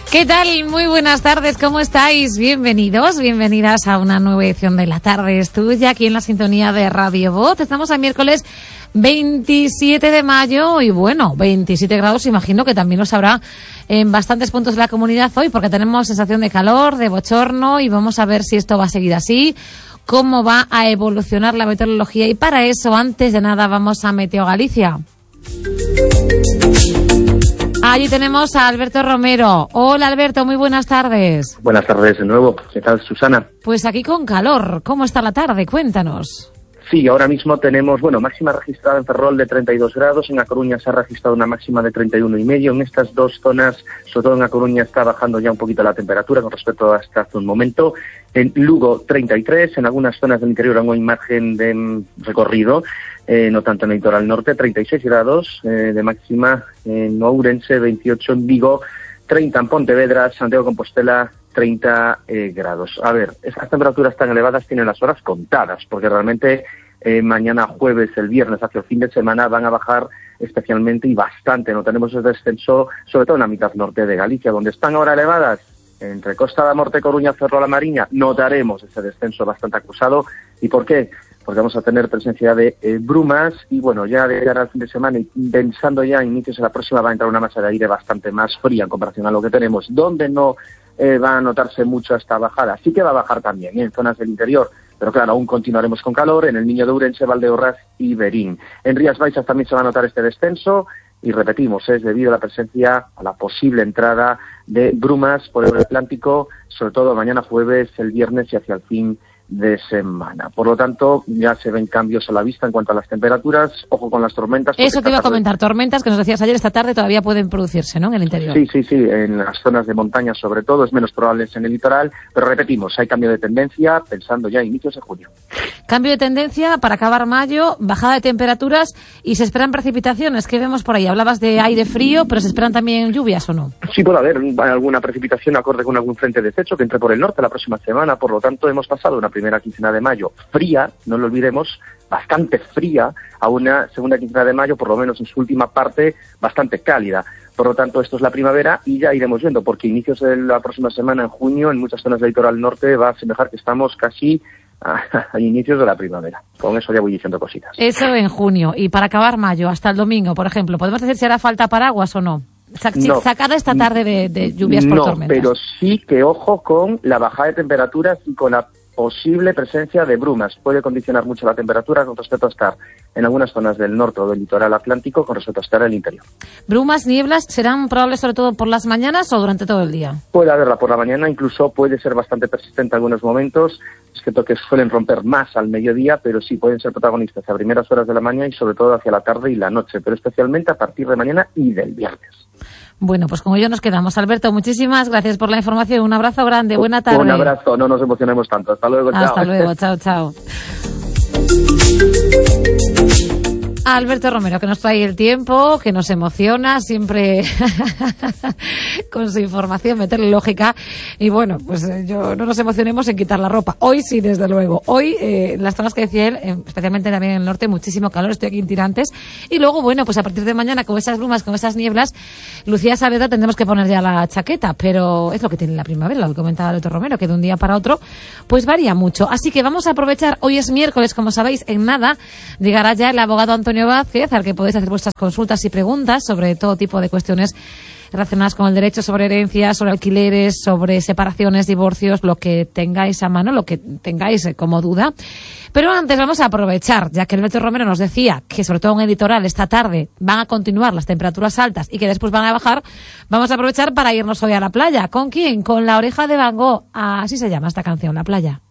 ¿Qué tal? Muy buenas tardes, ¿cómo estáis? Bienvenidos, bienvenidas a una nueva edición de La Tarde es Tuya, aquí en la sintonía de Radio Voz. Estamos a miércoles 27 de mayo y bueno, 27 grados, imagino que también los habrá en bastantes puntos de la comunidad hoy, porque tenemos sensación de calor, de bochorno, y vamos a ver si esto va a seguir así, cómo va a evolucionar la meteorología, y para eso, antes de nada, vamos a Meteo Galicia. Allí tenemos a Alberto Romero. Hola, Alberto, muy buenas tardes. Buenas tardes de nuevo. ¿Qué tal, Susana? Pues aquí con calor. ¿Cómo está la tarde? Cuéntanos. Sí, ahora mismo tenemos, máxima registrada en Ferrol de 32 grados, en A Coruña se ha registrado una máxima de 31,5. En estas dos zonas, sobre todo en A Coruña, está bajando ya un poquito la temperatura con respecto a hasta hace un momento. En Lugo, 33, en algunas zonas del interior aún hay margen de recorrido, no tanto en el litoral norte, 36 grados de máxima en Ourense, 28 en Vigo, 30 en Pontevedra, Santiago de Compostela, 30 grados. A ver, estas temperaturas tan elevadas tienen las horas contadas, porque realmente mañana jueves, el viernes, hacia el fin de semana, van a bajar especialmente y bastante. No tenemos ese descenso, sobre todo en la mitad norte de Galicia, donde están ahora elevadas. Entre Costa da Morte, Coruña, Ferrol, La Mariña, notaremos ese descenso bastante acusado. ¿Y por qué? Porque vamos a tener presencia de brumas y, ya de cara al fin de semana y pensando ya en inicios de la próxima va a entrar una masa de aire bastante más fría en comparación a lo que tenemos, donde no va a notarse mucho esta bajada. Sí que va a bajar también en zonas del interior, pero claro, aún continuaremos con calor en el Miño de Ourense, Valdeorras y Verín. En Rías Baixas también se va a notar este descenso. Y repetimos, es debido a la presencia, a la posible entrada de brumas por el Atlántico, sobre todo mañana jueves, el viernes y hacia el fin de semana. Por lo tanto, ya se ven cambios a la vista en cuanto a las temperaturas. Ojo con las tormentas. Eso te iba a comentar, tormentas que nos decías ayer, esta tarde todavía pueden producirse, ¿no?, en el interior. Sí, en las zonas de montaña sobre todo, es menos probable en el litoral, pero repetimos, hay cambio de tendencia pensando ya a inicios de junio. Cambio de tendencia para acabar mayo, bajada de temperaturas y se esperan precipitaciones. ¿Qué vemos por ahí? Hablabas de aire frío, pero ¿se esperan también lluvias o no? Sí, puede haber alguna precipitación acorde con algún frente de techo que entre por el norte la próxima semana. Por lo tanto, hemos pasado una primera quincena de mayo fría, no lo olvidemos, bastante fría, a una segunda quincena de mayo, por lo menos en su última parte, bastante cálida. Por lo tanto, esto es la primavera y ya iremos viendo, porque inicios de la próxima semana, en junio, en muchas zonas del litoral norte, va a asemejar que estamos casi a inicios de la primavera. Con eso ya voy diciendo cositas. Eso en junio. Y para acabar mayo, hasta el domingo, por ejemplo, ¿podemos decir si hará falta paraguas o no? No, sacada esta tarde de lluvias por tormentas. No, pero sí que ojo con la bajada de temperaturas y con la posible presencia de brumas. Puede condicionar mucho la temperatura con respecto a estar en algunas zonas del norte o del litoral atlántico con respecto a estar en el interior. ¿Brumas, nieblas serán probables sobre todo por las mañanas o durante todo el día? Puede haberla por la mañana, incluso puede ser bastante persistente en algunos momentos. Es cierto que suelen romper más al mediodía, pero sí pueden ser protagonistas a primeras horas de la mañana y sobre todo hacia la tarde y la noche, pero especialmente a partir de mañana y del viernes. Bueno, pues como yo nos quedamos. Alberto, muchísimas gracias por la información. Un abrazo grande. Buena tarde. Un abrazo. No nos emocionemos tanto. Hasta luego. Chao. Hasta luego. Chao. Alberto Romero, que nos trae el tiempo, que nos emociona, siempre con su información meteorológica. Y bueno, pues no nos emocionemos en quitar la ropa. Hoy sí, desde luego. Hoy, en las zonas que decía él, especialmente también en el norte, muchísimo calor, estoy aquí en tirantes. Y luego, pues a partir de mañana, con esas brumas, con esas nieblas, Lucía Saavedra tendremos que poner ya la chaqueta. Pero es lo que tiene la primavera, lo que comentaba Alberto Romero, que de un día para otro, pues varía mucho. Así que vamos a aprovechar, hoy es miércoles, como sabéis, en nada llegará ya el abogado Antonio Vázquez, al que podéis hacer vuestras consultas y preguntas sobre todo tipo de cuestiones relacionadas con el derecho, sobre herencias, sobre alquileres, sobre separaciones, divorcios, lo que tengáis a mano, lo que tengáis como duda. Pero antes vamos a aprovechar, ya que Alberto Romero nos decía que sobre todo en el litoral esta tarde van a continuar las temperaturas altas y que después van a bajar, vamos a aprovechar para irnos hoy a la playa. ¿Con quién? Con La Oreja de Van Gogh. Así se llama esta canción, La Playa.